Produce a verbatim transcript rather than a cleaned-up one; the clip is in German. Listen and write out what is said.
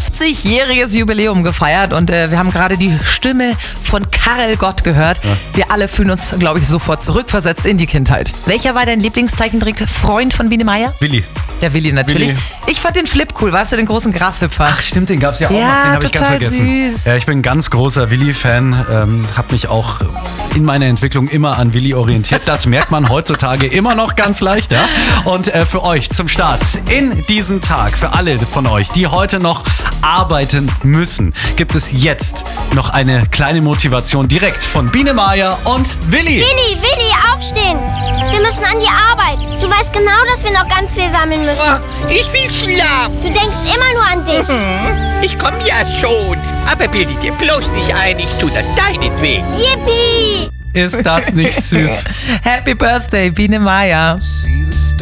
fünfzigjähriges Jubiläum gefeiert und äh, wir haben gerade die Stimme von Karel Gott gehört. Ja. Wir alle fühlen uns, glaube ich, sofort zurückversetzt in die Kindheit. Welcher war dein Lieblingszeichentrick-Freund von Biene Meier? Willi. Der Willi natürlich. Willi. Ich fand den Flip cool, weißt du, den großen Grashüpfer. Ach stimmt, den gab es ja auch ja, noch, den habe ich ganz vergessen. Süß. Ja, ich bin ein ganz großer Willi-Fan, ähm, habe mich auch in meiner Entwicklung immer an Willi orientiert. Das merkt man heutzutage immer noch ganz leicht. Ja? Und äh, für euch zum Start in diesen Tag, für alle von euch, die heute noch arbeiten müssen, gibt es jetzt noch eine kleine Motivation direkt von Biene Meier und Willi. Willi, Willi, aufstehen! Wir müssen an die Arbeit. Du weißt genau, dass wir noch ganz viel sammeln müssen. Oh, ich will schlafen. Du denkst immer nur an dich. Mhm. Ich komme ja schon. Aber bilde dir bloß nicht ein, ich tu das deinetwegen. Yippie! Ist das nicht süß? Happy Birthday, Biene Meier.